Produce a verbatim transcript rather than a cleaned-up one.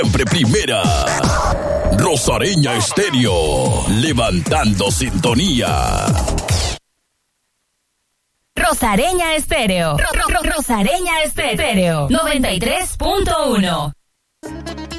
Siempre primera. Rosareña Estéreo. Levantando sintonía. Rosareña Estéreo. Ro- ro- ro- Rosareña Estéreo. noventa y tres punto uno.